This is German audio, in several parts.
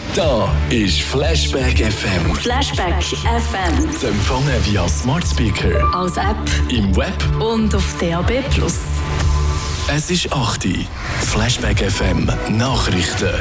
Da ist Flashback FM. Flashback FM. Zu empfangen via Smart Speaker, Als App im Web. und auf DAB+. Es ist 8 Uhr. Flashback FM Nachrichten.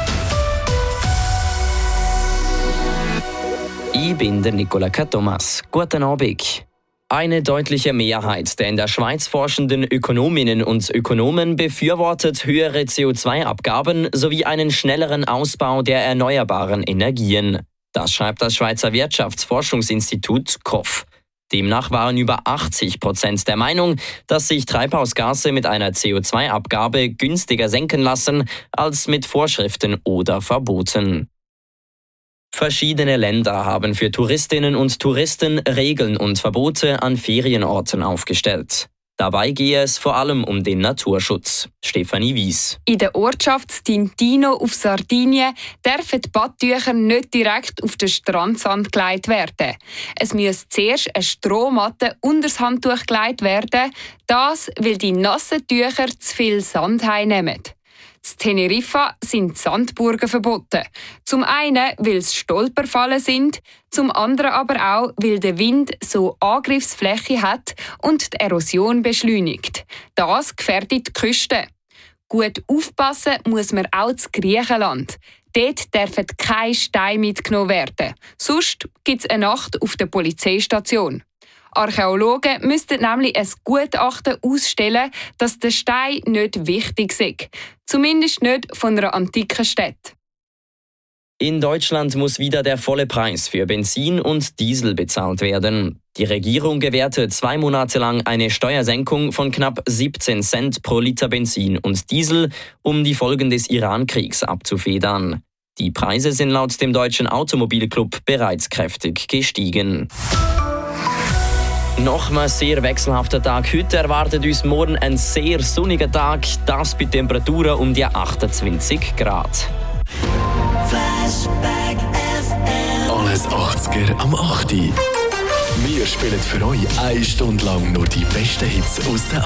Ich bin der Nicola Thomas. Guten Abend. Eine deutliche Mehrheit der in der Schweiz forschenden Ökonominnen und Ökonomen befürwortet höhere CO2-Abgaben sowie einen schnelleren Ausbau der erneuerbaren Energien. Das schreibt das Schweizer Wirtschaftsforschungsinstitut KOF. Demnach waren über 80% der Meinung, dass sich Treibhausgase mit einer CO2-Abgabe günstiger senken lassen als mit Vorschriften oder Verboten. Verschiedene Länder haben für Touristinnen und Touristen Regeln und Verbote an Ferienorten aufgestellt. Dabei gehe es vor allem um den Naturschutz. Stefanie Wies. In der Ortschaft Tintino auf Sardinien dürfen die Badtücher nicht direkt auf den Strandsand gelegt werden. Es muss zuerst eine Strohmatte unter das Handtuch gelegt werden, das, weil die nassen Tücher zu viel Sand heimnehmen. In Teneriffa sind Sandburgen verboten. Zum einen, weil es Stolperfallen sind, zum anderen aber auch, weil der Wind so Angriffsfläche hat und die Erosion beschleunigt. Das gefährdet die Küste. Gut aufpassen muss man auch in Griechenland. Dort dürfen keine Steine mitgenommen werden. Sonst gibt es eine Nacht auf der Polizeistation. Archäologen müssten nämlich ein Gutachten ausstellen, dass der Stein nicht wichtig ist. Zumindest nicht von einer antiken Stadt. In Deutschland muss wieder der volle Preis für Benzin und Diesel bezahlt werden. Die Regierung gewährte 2 Monate lang eine Steuersenkung von knapp 17 Cent pro Liter Benzin und Diesel, um die Folgen des Iran-Kriegs abzufedern. Die Preise sind laut dem Deutschen Automobilclub bereits kräftig gestiegen. Nochmals sehr wechselhafter Tag. Heute erwartet uns morgen ein sehr sonniger Tag, das bei Temperaturen um die 28 Grad. Flashback FM. Alles 80er am 8 Uhr. Wir spielen für euch 1 Stunde lang nur die besten Hits aus den